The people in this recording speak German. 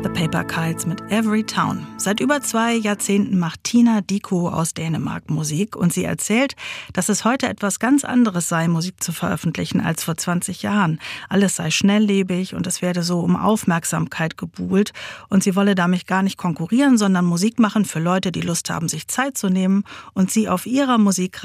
The Paper Kites mit Every Town. Seit über 2 Jahrzehnten macht Tina Dickow aus Dänemark Musik und sie erzählt, dass es heute etwas ganz anderes sei, Musik zu veröffentlichen als vor 20 Jahren. Alles sei schnelllebig und es werde so um Aufmerksamkeit gebuhlt und sie wolle damit gar nicht konkurrieren, sondern Musik machen für Leute, die Lust haben, sich Zeit zu nehmen und sie auf ihrer Musik